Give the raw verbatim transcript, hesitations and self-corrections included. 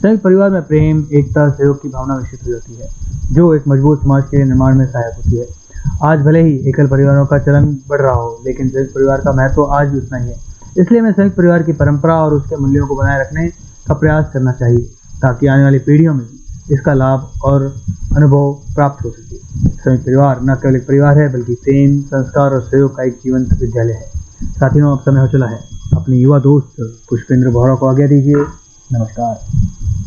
संयुक्त परिवार में प्रेम, एकता, सहयोग की भावना विकसित हो जाती है, जो एक मजबूत समाज के निर्माण में सहायक होती है। आज भले ही एकल परिवारों का चलन बढ़ रहा हो, लेकिन संयुक्त परिवार का महत्व आज भी उतना ही है। इसलिए हमें संयुक्त परिवार की परंपरा और उसके मूल्यों को बनाए रखने का प्रयास करना चाहिए, ताकि आने वाली पीढ़ियों में इसका लाभ और अनुभव प्राप्त हो सके। संयुक्त परिवार न केवल एक परिवार है, बल्कि प्रेम, संस्कार और सहयोग का एक जीवंत विद्यालय है। साथियों, अब समय हो चला है। अपने युवा दोस्त पुष्पेंद्र बोहरा को आज्ञा दीजिए। नमस्कार।